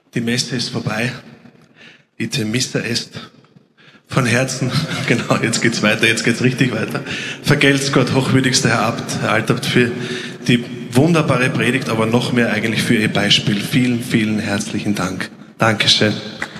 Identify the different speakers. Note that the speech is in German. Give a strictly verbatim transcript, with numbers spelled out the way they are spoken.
Speaker 1: Die Messe ist vorbei. Ite Mister est. Von Herzen, genau, jetzt geht's weiter, jetzt geht's richtig weiter. Vergelt's Gott, hochwürdigster Herr Abt, Herr Altabt, für die wunderbare Predigt, aber noch mehr eigentlich für Ihr Beispiel. Vielen, vielen herzlichen Dank. Dankeschön.